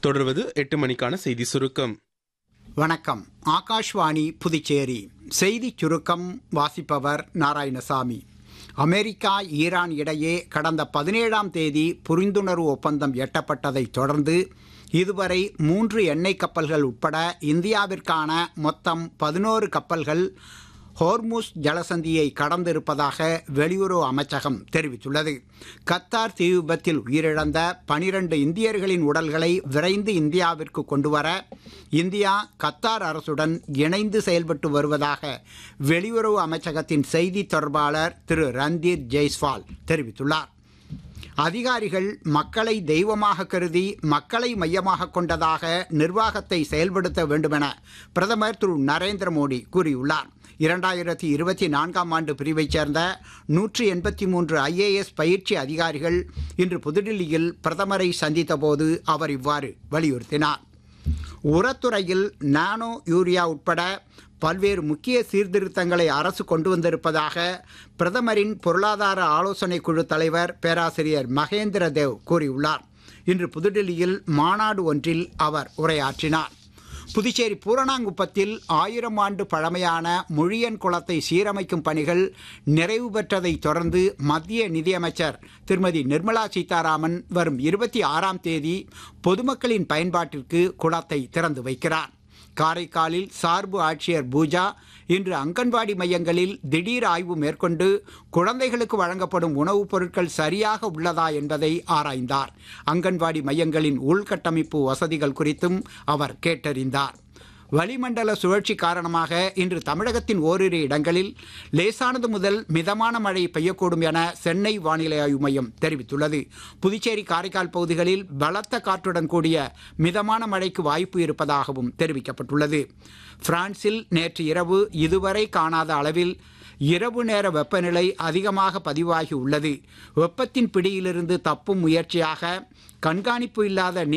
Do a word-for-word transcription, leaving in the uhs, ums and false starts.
தொடர்வது எட்டு மணிக்கான செய்தி சுருக்கம். வணக்கம். ஆகாஷ்வாணி புதுச்சேரி செய்தி சுருக்கம் வாசிப்பவர் நாராயணசாமி. அமெரிக்கா ஈரான் இடையே கடந்த பதினேழாம் தேதி புரிந்துணர்வு ஒப்பந்தம் எட்டப்பட்டதைத் தொடர்ந்து இதுவரை மூன்று எண்ணெய் கப்பல்கள் உட்பட இந்தியாவிற்கான மொத்தம் பதினோரு கப்பல்கள் ஹோர்முஸ் ஜலசந்தியை கடந்திருப்பதாக வெளியுறவு அமைச்சகம் தெரிவித்துள்ளது. கத்தார் தீ விபத்தில் உயிரிழந்த பனிரண்டு இந்தியர்களின் உடல்களை விரைந்து இந்தியாவிற்கு கொண்டுவர இந்தியா கத்தார் அரசுடன் இணைந்து செயல்பட்டு வருவதாக வெளியுறவு அமைச்சகத்தின் செய்தி தொடர்பாளர் திரு ரந்தீர் ஜெய்ஸ்வால் தெரிவித்துள்ளார். அதிகாரிகள் மக்களை தெய்வமாக கருதி மக்களை மையமாக கொண்டதாக நிர்வாகத்தை செயல்படுத்த வேண்டுமென பிரதமர் திரு நரேந்திர மோடி கூறியுள்ளார். இரண்டாயிரத்தி இருபத்தி நான்காம் ஆண்டு பிரிவைச் சேர்ந்த நூற்றி எண்பத்தி மூன்று ஐஏஎஸ் பயிற்சி அதிகாரிகள் இன்று புதுடில்லியில் பிரதமரை சந்தித்த போது அவர் இவ்வாறு வலியுறுத்தினார். உரத்துறையில் நானோ யூரியா உட்பட பல்வேறு முக்கிய சீர்திருத்தங்களை அரசு கொண்டு வந்திருப்பதாக பிரதமரின் பொருளாதார ஆலோசனை குழு தலைவர் பேராசிரியர் மகேந்திர தேவ் கூறியுள்ளார். இன்று புதுடில்லியில் மாநாடு ஒன்றில் அவர் உரையாற்றினார். புதுச்சேரி பூரணாங்குப்பத்தில் ஆயிரம் ஆண்டு பழமையான முழியன் குளத்தை சீரமைக்கும் பணிகள் நிறைவு பெற்றதை தொடர்ந்து மத்திய நிதியமைச்சர் திருமதி நிர்மலா சீதாராமன் வரும் இருபத்தி ஆறாம் தேதி பொதுமக்களின் பயன்பாட்டிற்கு குளத்தை திறந்து வைக்கிறார். காரைக்காலில் சார்பு ஆட்சியர் பூஜா இன்று அங்கன்வாடி மையங்களில் திடீர் ஆய்வு மேற்கொண்டு குழந்தைகளுக்கு வழங்கப்படும் உணவுப் பொருட்கள் சரியாக உள்ளதா என்பதை ஆராய்ந்தார். அங்கன்வாடி மையங்களின் உள்கட்டமைப்பு வசதிகள் குறித்தும் அவர் கேட்டறிந்தார். வளிமண்டல சுழற்சி காரணமாக இன்று தமிழகத்தின் ஓரிரு இடங்களில் லேசானது முதல் மிதமான மழை பெய்யக்கூடும் என சென்னை வானிலை ஆய்வு மையம் தெரிவித்துள்ளது. புதுச்சேரி காரைக்கால் பகுதிகளில் பலத்த காற்றுடன் கூடிய மிதமான மழைக்கு வாய்ப்பு இருப்பதாகவும் தெரிவிக்கப்பட்டுள்ளது. பிரான்சில் நேற்று இரவு இதுவரை காணாத அளவில் இரவு நேர வெப்பநிலை அதிகமாக பதிவாகி உள்ளது. வெப்பத்தின் பிடியிலிருந்து தப்பும் முயற்சியாக கண்காணிப்பு இல்லாத